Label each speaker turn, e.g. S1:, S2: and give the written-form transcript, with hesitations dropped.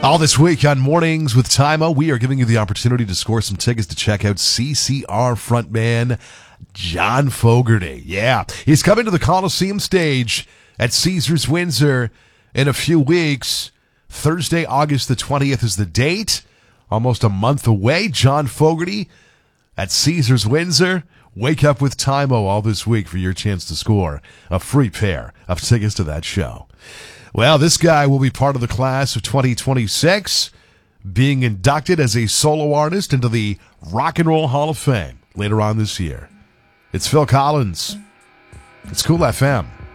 S1: All this week on Mornings with Timo, we are giving you the opportunity to score some tickets to check out CCR frontman John Fogerty. Yeah, he's coming to the Coliseum stage at Caesars Windsor in a few weeks. Thursday, August the 20th is the date. Almost a month away. John Fogerty at Caesars Windsor. Wake up with Timo all this week for your chance to score a free pair of tickets to that show. Well, this guy will be part of the class of 2026, being inducted as a solo artist into the Rock and Roll Hall of Fame later on this year. It's Phil Collins. It's Cool FM.